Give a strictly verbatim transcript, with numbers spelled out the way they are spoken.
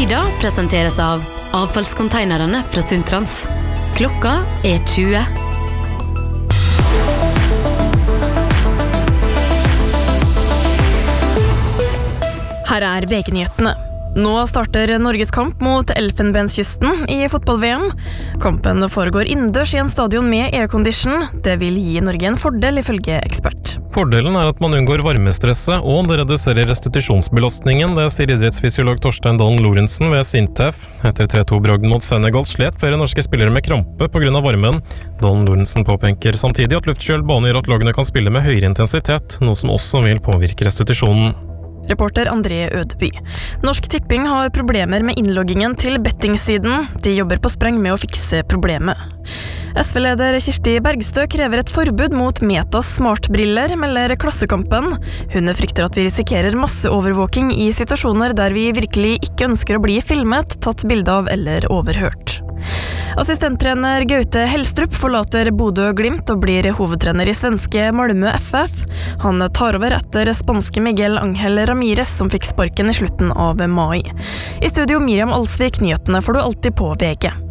Lyda presenteres av avfallskonteinerne fra Suntrans. Klokka er tjue. Her er V G-nyhetene. Nå starter Norges kamp mot Elfenbenskysten i fotball-V M. Kampen foregår innendørs i en stadion med aircondition. Det vil gi Norge en fordel, ifølge ekspert. Fordelen er at man unngår varmestresset, og det reduserer restitusjonsbelastningen, det sier idrettsfysiolog Torstein Dalen Lorentzen ved Sintef. Etter tre to bragden mot Senegal slet flere norske spillere med krampe på grunn av varmen. Dalen Lorentzen påpeker samtidig at luftkjølt bane gjør at lagene kan spille med høyere intensitet, noe som også vil påvirke restitusjonen. Reporter André Ødeby. Norsk Tipping har problemer med innloggingen til bettingsiden. De jobber på spreng med å fikse problemet. S V-leder Kirsti Bergstø krever et forbud mot Metas smartbriller, melder Klassekampen. Hun frykter at vi risikerer masseovervåking i situasjoner der vi virkelig ikke ønsker å bli filmet, tatt bilde av eller overhørt. Assistenttrener Gaute Helstrup forlater Bodø Glimt og blir hovedtrener i svenske Malmö F F. Han tar over etter spanske Miguel Ángel Ramírez, som fikk sparken i slutten av mai. I studio Miriam Alsvik, nyhetene får du alltid på V G.